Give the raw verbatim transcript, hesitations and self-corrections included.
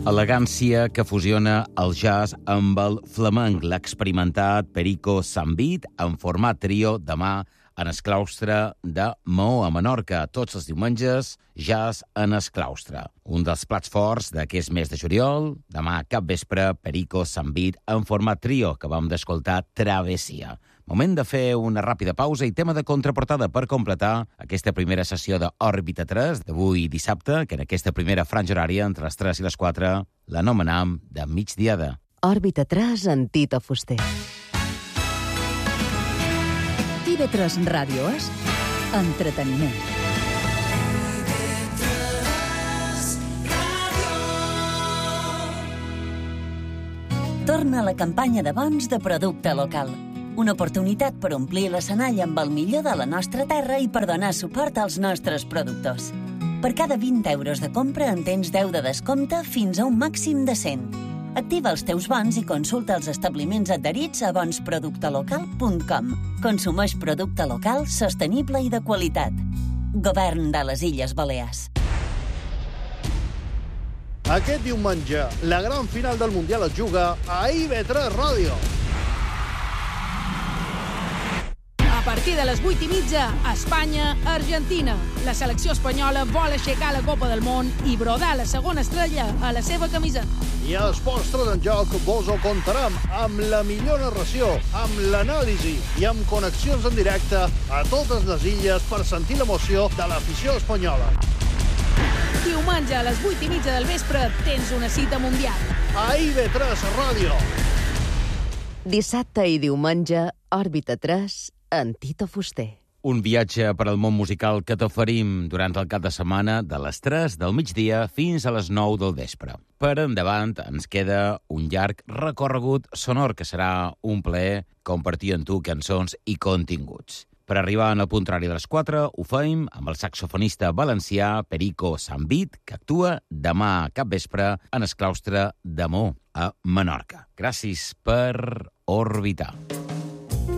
Elegància que fusiona el jazz amb el flamenc. L'ha experimentat Perico Sambit en format trio demà en el claustre de Maó, a Menorca. Tots els diumenges, jazz en el claustre. Un dels plats forts d'aquest mes de juliol, demà cap vespre, Perico Sambit en format trio, que vam d'escoltar Travessia. Moment de fer una ràpida pausa i tema de contraportada per completar aquesta primera sessió d'Òrbita tres d'avui dissabte, que en aquesta primera franja horària, entre les tres i les quatre, l'anomenam de migdiada. Òrbita tres amb Tito Fuster. I ve tres Ràdio és entreteniment. Torna la campanya de bons de producte local. Una oportunitat per omplir l'escenari amb el millor de la nostra terra i per donar suport als nostres productors. Per cada vint euros de compra en tens deu de descompte fins a un màxim de cent. Activa els teus bons i consulta els establiments adherits a bons producte local punt com. Consumeix producte local, sostenible i de qualitat. Govern de les Illes Balears. Aquest diumenge, la gran final del Mundial es juga a I V tres Ràdio. A partir de les vuit i mitja, Espanya-Argentina. La selecció espanyola vol aixecar la Copa del Món i brodar la segona estrella a la seva camiseta. I a Esports tres en Joc vos ho contarem amb la millor narració, amb l'anàlisi i amb connexions en directe a totes les illes per sentir l'emoció de l'afició espanyola. Diumenge a les vuit i mitja del vespre tens una cita mundial. A I V tres Ràdio. Dissabte i diumenge, Òrbita tres, en Tito Fuster. Un viatge per al món musical que t'oferim durant el cap de setmana de les tres del migdia fins a les nou del vespre. Per endavant ens queda un llarg recorregut sonor que serà un plaer compartir amb tu cançons i continguts. Per arribar en el punt horari de les quatre, ho feim amb el saxofonista valencià Perico Sambit, que actua demà cap vespre en el claustre de Maó, a Menorca. Gràcies per orbitar.